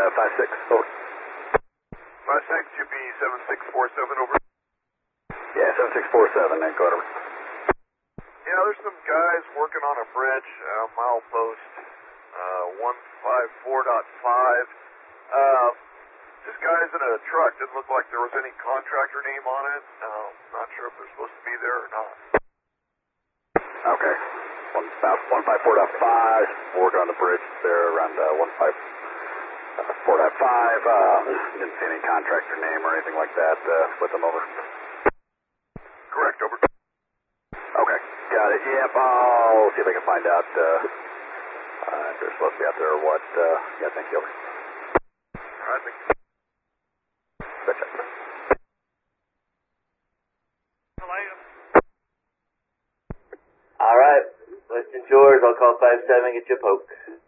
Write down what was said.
56, over. 56, should be 7647, over. Yeah, 7647, then go over. Yeah, there's some guys working on a bridge, milepost 154.5. This guy's in a truck. Didn't look like there was any contractor name on it. Not sure if they're supposed to be there or not. Okay. 154.5, working on the bridge there around 154.5. Didn't see any contractor name or anything like that. Flip them over. Correct, over. Okay, got it. Yep, I'll see if I can find out if they're supposed to be out there or what. Yeah, thank you, over. All right, thank you. Gotcha. All right, Western Shores, I'll call 57, get you a poke.